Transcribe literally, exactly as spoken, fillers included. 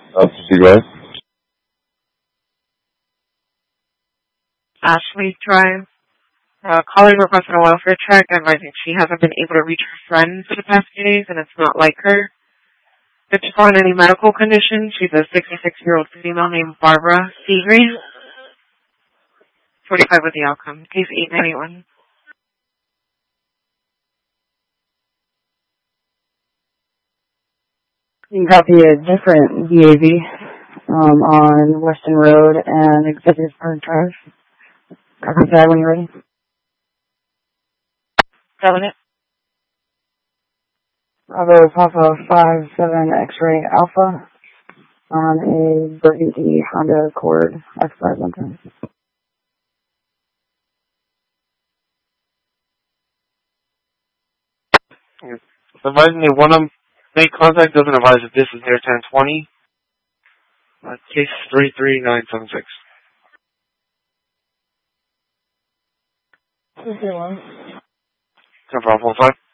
Uh, proceed, right? Ashley Drive. Uh, calling requesting a welfare check, advising she hasn't been able to reach her friend for the past few days, and it's not like her. If she's on any medical condition, she's a sixty-six-year-old female named Barbara Segree. forty-five with the outcome. Case eight ninety-one. You can copy a different D A V um, on Weston Road and Executive Park Drive. Copy that when you're ready. Seven it. Bravo Papa five seven X-ray Alpha on a burgundy Honda Accord F five one ten. Advising they want to make contact, doesn't advise if this is their ten twenty. Uh, case three three nine seven six. two two one. ten five.